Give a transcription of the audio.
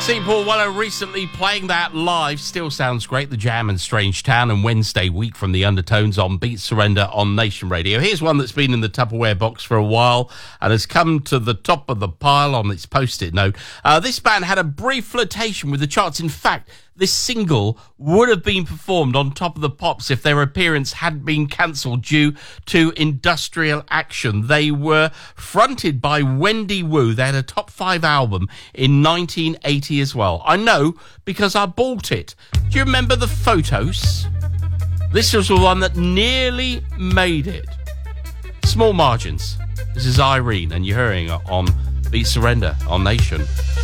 St. Paul Weller recently playing that live. Still sounds great. The Jam and Strange Town and Wednesday Week from the Undertones on Beat Surrender on Nation Radio. Here's one that's been in the Tupperware box for a while and has come to the top of the pile on its post-it note. This band had a brief flirtation with the charts. In fact, this single would have been performed on Top of the Pops if their appearance hadn't been cancelled due to industrial action. They were fronted by Wendy Wu. They had a top 5 album in 1980 as well. I know because I bought it. Do you remember the photos? This was the one that nearly made it. Small margins. This is Irene, and you're hearing it on Beat Surrender on Nation.